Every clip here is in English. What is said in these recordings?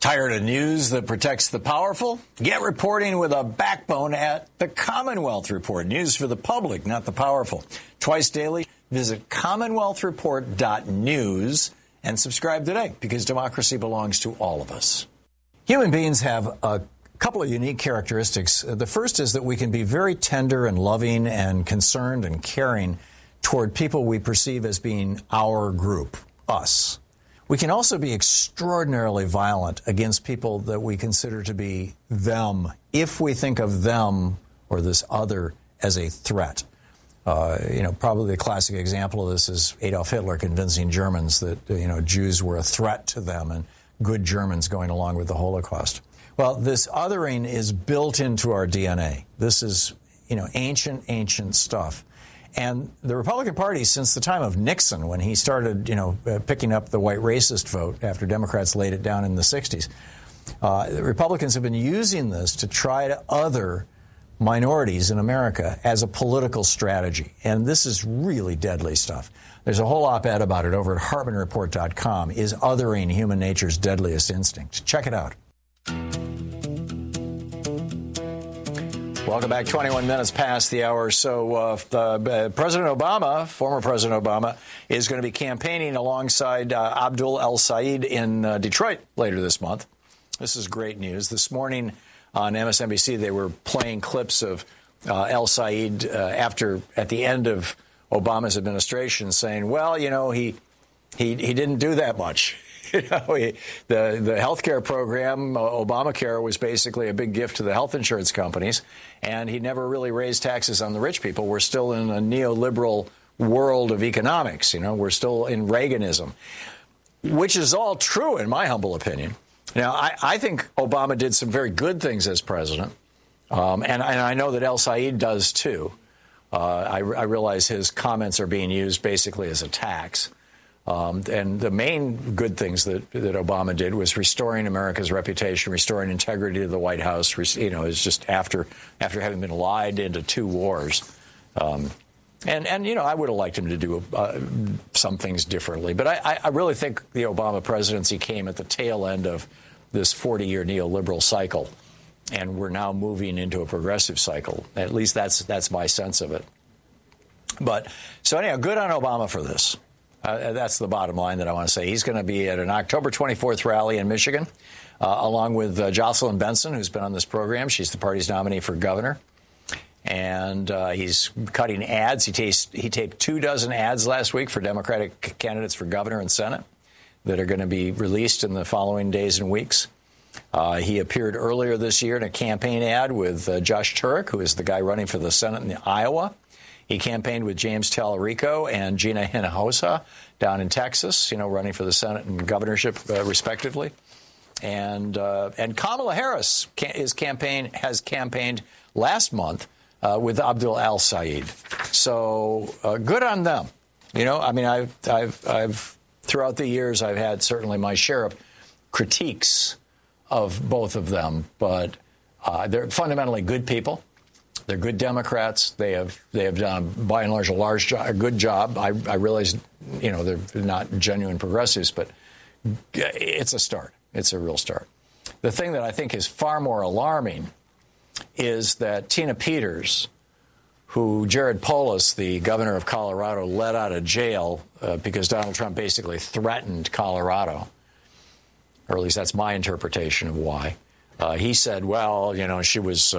Tired of news that protects the powerful? Get reporting with a backbone at the Commonwealth Report. News for the public, not the powerful. Twice daily, visit commonwealthreport.news and subscribe today, because democracy belongs to all of us. Human beings have a couple of unique characteristics. The first is that we can be very tender and loving and concerned and caring toward people we perceive as being our group, us. We can also be extraordinarily violent against people that we consider to be them, if we think of them or this other as a threat. Probably the classic example of this is Adolf Hitler convincing Germans that, Jews were a threat to them and good Germans going along with the Holocaust. Well, this othering is built into our DNA. This is, ancient stuff. And the Republican Party, since the time of Nixon, when he started, picking up the white racist vote after Democrats laid it down in the 60s, the Republicans have been using this to try to other minorities in America as a political strategy. And this is really deadly stuff. There's a whole op-ed about it over at HartmanReport.com. Is othering human nature's deadliest instinct? Check it out. Welcome back. 21 minutes past the hour. So President Obama, former President Obama, is going to be campaigning alongside Abdul El-Sayed in Detroit later this month. This is great news. This morning on MSNBC, they were playing clips of El-Sayed at the end of Obama's administration saying, well, he didn't do that much. The health care program, Obamacare, was basically a big gift to the health insurance companies, and he never really raised taxes on the rich people. We're still in a neoliberal world of economics. We're still in Reaganism, which is all true in my humble opinion. Now, I think Obama did some very good things as president, and I know that El-Sayed does too. I realize his comments are being used basically as attacks. And the main good things that Obama did was restoring America's reputation, restoring integrity to the White House. Is just after having been lied into 2 wars. I would have liked him to do some things differently. But I really think the Obama presidency came at the tail end of this 40-year neoliberal cycle, and we're now moving into a progressive cycle. At least that's my sense of it. But so anyhow, good on Obama for this. That's the bottom line that I want to say. He's going to be at an October 24th rally in Michigan, along with Jocelyn Benson, who's been on this program. She's the party's nominee for governor. And he's cutting ads. He taped 24 ads last week for Democratic candidates for governor and Senate that are going to be released in the following days and weeks. He appeared earlier this year in a campaign ad with Josh Turek, who is the guy running for the Senate in Iowa. He campaigned with James Tallarico and Gina Hinojosa down in Texas, running for the Senate and governorship, respectively. And Kamala Harris has campaigned last month with Abdul El-Sayed. So good on them. I've throughout the years, I've had certainly my share of critiques of both of them, but they're fundamentally good people. They're good Democrats. They have done, by and large, a good job. I realize, they're not genuine progressives, but it's a start. It's a real start. The thing that I think is far more alarming is that Tina Peters, who Jared Polis, the governor of Colorado, let out of jail because Donald Trump basically threatened Colorado, or at least that's my interpretation of why. He said, well, she was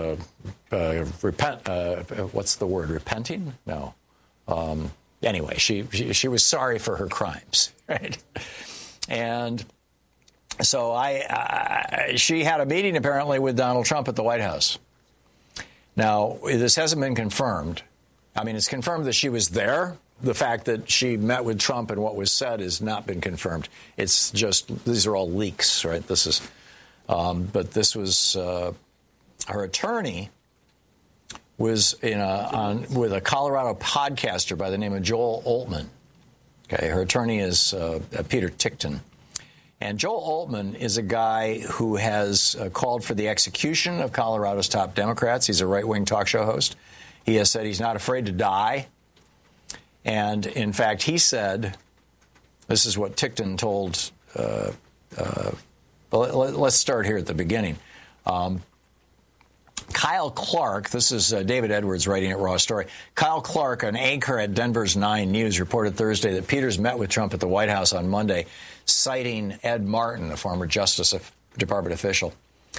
what's the word? Repenting? No. Anyway, she was sorry for her crimes, right? And so she had a meeting apparently with Donald Trump at the White House. Now, this hasn't been confirmed. I mean, it's confirmed that she was there. The fact that she met with Trump and what was said has not been confirmed. It's just, these are all leaks, right? This is, but this was, her attorney was with a Colorado podcaster by the name of Joel Oltmann. Okay, her attorney is Peter Tickton. And Joel Oltmann is a guy who has called for the execution of Colorado's top Democrats. He's a right-wing talk show host. He has said he's not afraid to die. And, in fact, he said, this is what Tickton told, well, let's start here at the beginning. Kyle Clark, this is David Edwards writing at Raw Story. Kyle Clark, an anchor at Denver's 9 News, reported Thursday that Peters met with Trump at the White House on Monday, citing Ed Martin, a former Justice Department official.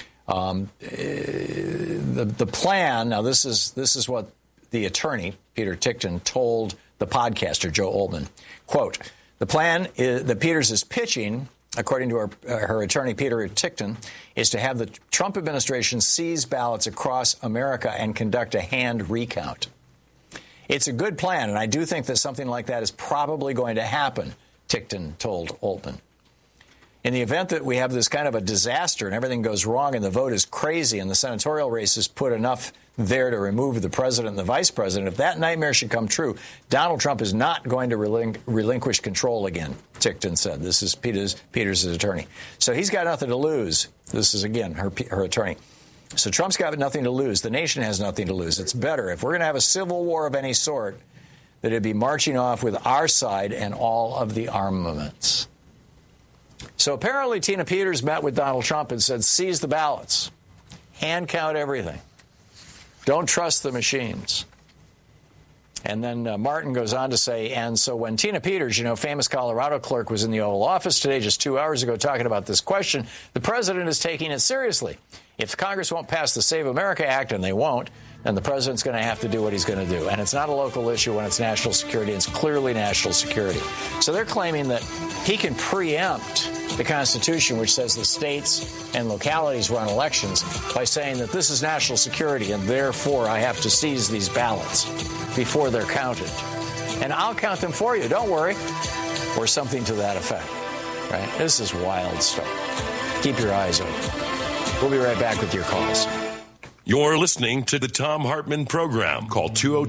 The plan, now this is what the attorney, Peter Tickton, told the podcaster, Joe Oltmann. Quote, the plan that Peters is pitching, according to her attorney, Peter Tickton, is to have the Trump administration seize ballots across America and conduct a hand recount. It's a good plan, and I do think that something like that is probably going to happen, Tickton told Oltmann. In the event that we have this kind of a disaster and everything goes wrong and the vote is crazy and the senatorial races put enough there to remove the president and the vice president, if that nightmare should come true, Donald Trump is not going to relinquish control again, Tickton said. This is Peters' attorney. So he's got nothing to lose. This is, again, her attorney. So Trump's got nothing to lose. The nation has nothing to lose. It's better. If we're going to have a civil war of any sort, that it'd be marching off with our side and all of the armaments. So apparently Tina Peters met with Donald Trump and said, seize the ballots, hand count everything. Don't trust the machines. And then Martin goes on to say, and so when Tina Peters, famous Colorado clerk, was in the Oval Office today just 2 hours ago talking about this question, the president is taking it seriously. If Congress won't pass the Save America Act, and they won't, then the president's going to have to do what he's going to do. And it's not a local issue when it's national security. It's clearly national security. So they're claiming that he can preempt the Constitution, which says the states and localities run elections, by saying that this is national security and therefore I have to seize these ballots before they're counted. And I'll count them for you, don't worry. Or something to that effect. Right? This is wild stuff. Keep your eyes open. We'll be right back with your calls. You're listening to the Thom Hartmann Program. Call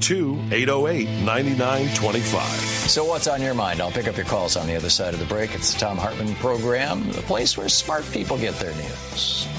202-808-9925. So what's on your mind? I'll pick up your calls on the other side of the break. It's the Thom Hartmann Program, the place where smart people get their news.